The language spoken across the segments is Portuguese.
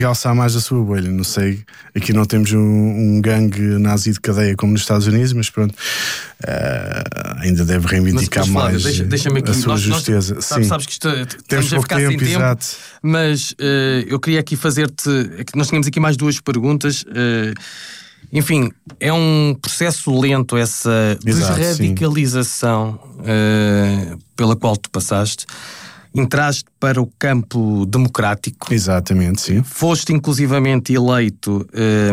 Alçar mais a sua bolha, não sei, aqui não temos um gangue nazi de cadeia como nos Estados Unidos, mas pronto, ainda deve reivindicar mais deixa-me aqui, a sua justeza. Sabes que estamos a ficar sem tempo, exato. Mas eu queria aqui fazer-te, nós tínhamos aqui mais duas perguntas. Enfim, é um processo lento essa desradicalização pela qual tu passaste. Entraste para o campo democrático. Exatamente, sim. Foste inclusivamente eleito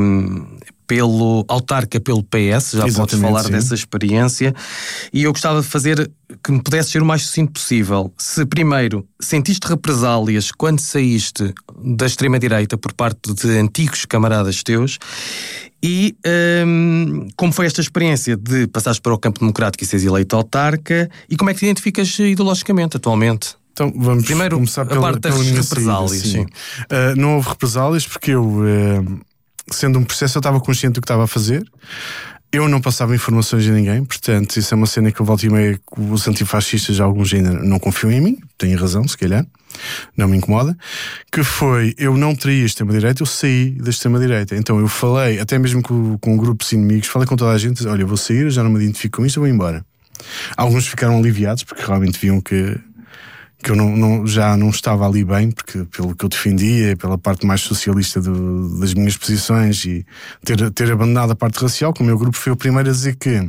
pelo autarca, pelo PS. Já podes falar dessa experiência. E eu gostava de fazer que me pudesse ser o mais sucinto possível. Se primeiro sentiste represálias quando saíste da extrema-direita por parte de antigos camaradas teus, e como foi esta experiência de passares para o campo democrático e seres eleito autarca, e como é que te identificas ideologicamente atualmente? Então vamos primeiro começar a parte das represálias. Sim. Não houve represálias porque eu, sendo um processo, eu estava consciente do que estava a fazer. Eu não passava informações a ninguém, portanto isso é uma cena que eu volto e meio, os antifascistas, alguns ainda não confiam em mim, têm razão, se calhar, não me incomoda, que foi, eu não traí a extrema-direita, eu saí da extrema-direita. Então eu falei, até mesmo com grupos inimigos, falei com toda a gente, olha, eu vou sair, eu já não me identifico com isto, eu vou embora. Alguns ficaram aliviados, porque realmente viam que eu já não estava ali bem, porque pelo que eu defendia, pela parte mais socialista das minhas posições, e ter abandonado a parte racial, que o meu grupo foi o primeiro a dizer que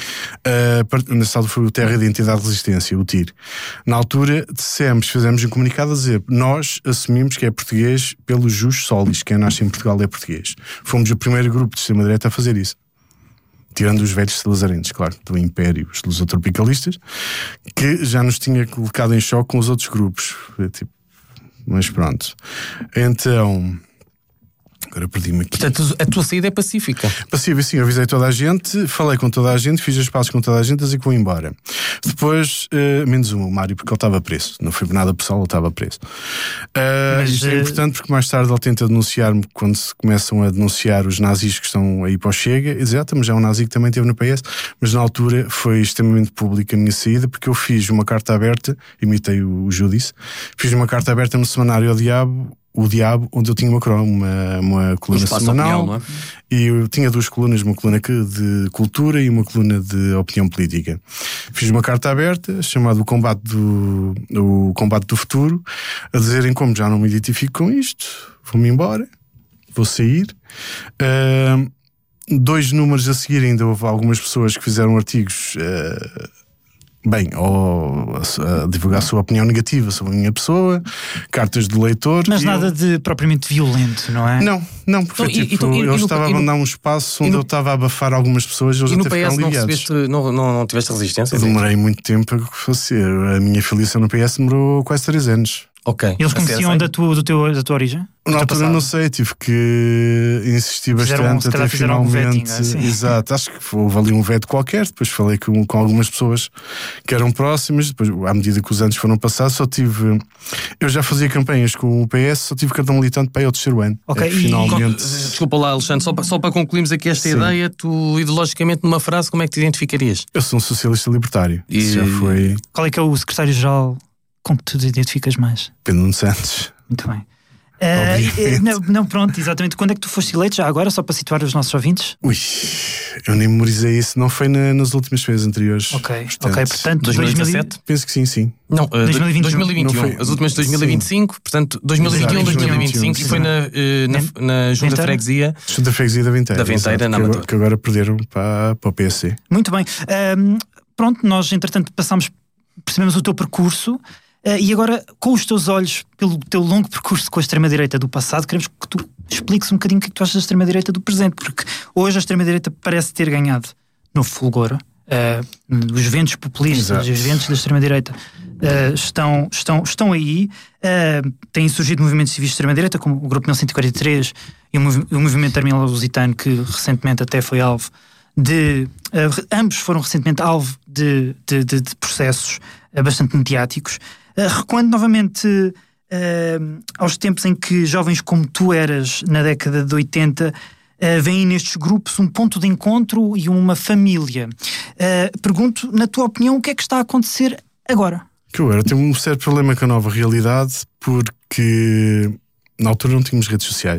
nesse altura foi o Terra de Identidade de Resistência, o TIR. Na altura fizemos um comunicado a dizer, nós assumimos que é português pelos jus solis, quem nasce em Portugal é português. Fomos o primeiro grupo de extrema-direita a fazer isso. Tirando os velhos salazarenses, claro, do Império, os lusotropicalistas, que já nos tinha colocado em choque com os outros grupos. Mas pronto. Então, agora perdi-me aqui. Portanto, a tua saída é pacífica. Pacífica, sim. Eu avisei toda a gente, falei com toda a gente, fiz as pazes com toda a gente, assim que vou embora. Depois, menos o Mário, porque ele estava preso. Não foi por nada pessoal, ele estava preso. Isto é importante porque mais tarde ele tenta denunciar-me quando se começam a denunciar os nazis que estão aí para o Chega. Exato, mas é um nazi que também esteve no PS. Mas na altura foi extremamente pública a minha saída, porque eu fiz uma carta aberta, imitei o Judice, fiz uma carta aberta no semanário O Diabo, onde eu tinha uma coluna semanal, opinião, não é? E eu tinha duas colunas, uma coluna de cultura e uma coluna de opinião política. Fiz uma carta aberta chamada o Combate do Futuro, a dizerem como já não me identifico com isto, vou-me embora, vou sair. 2 números a seguir ainda houve algumas pessoas que fizeram artigos ou a divulgar a sua opinião negativa sobre a minha pessoa, cartas de leitor. Mas nada de propriamente violento, não é? Não, porque eu estava a abandonar um espaço onde eu estava a abafar algumas pessoas e eles até ficaram aliviados. Não tiveste resistência? Demorei muito tempo a fazer. A minha filiação no PS demorou quase 3 anos. Ok. Eles conheciam da tua origem? Na altura não sei, tive que insistir bastante até finalmente. Exato, acho que houve ali um veto qualquer. Depois falei com algumas pessoas que eram próximas. Depois, à medida que os anos foram passados, eu já fazia campanhas com o PS, só tive cartão militante para ir ao terceiro ano. Ok, finalmente. Desculpa lá, Alexandre, só para concluirmos aqui esta ideia, tu ideologicamente numa frase, como é que te identificarias? Eu sou um socialista libertário. Isso já foi. Qual é que é o secretário-geral com que tu te identificas mais? Pedro Nuno Santos. Muito bem. Pronto, exatamente. Quando é que tu foste eleito? Já agora, só para situar os nossos ouvintes? Eu nem memorizei isso. Não foi nas últimas vezes anteriores. Ok, portanto 2017? Penso que sim. Não, 2021. Foi, as últimas de 2025, portanto 2021, 2025 e foi na Junta de Freguesia. Junta de Freguesia da Venteira. Que agora perderam para o PSC. Muito bem. Pronto, nós entretanto percebemos o teu percurso. E agora, com os teus olhos, pelo teu longo percurso com a extrema-direita do passado, queremos que tu expliques um bocadinho o que tu achas da extrema-direita do presente, porque hoje a extrema-direita parece ter ganhado no fulgor. Os ventos populistas, os ventos da extrema-direita estão aí. Têm surgido movimentos civis de extrema-direita, como o Grupo 1143 e o Movimento Armiliano Lusitano, que recentemente até foi alvo ambos foram recentemente alvo de processos bastante mediáticos. Recuando novamente aos tempos em que jovens como tu eras na década de 80 veem nestes grupos um ponto de encontro e uma família. Pergunto, na tua opinião, o que é que está a acontecer agora? Que agora tenho um certo problema com a nova realidade, porque na altura não tínhamos redes sociais.